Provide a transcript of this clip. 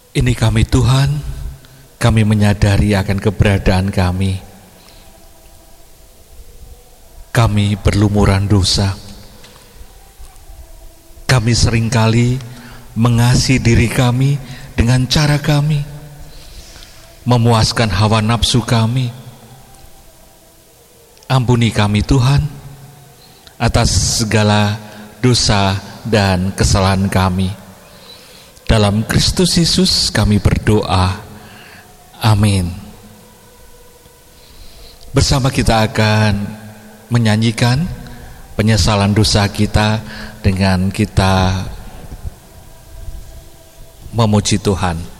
Ini kami Tuhan, kami menyadari akan keberadaan kami. Kami berlumuran dosa. Kami seringkali mengasihi diri kami dengan cara kami, memuaskan hawa nafsu kami. Ampuni kami Tuhan atas segala dosa dan kesalahan kami. Dalam Kristus Yesus kami berdoa. Amin. Bersama kita akan menyanyikan penyesalan dosa kita dengan kita memuji Tuhan.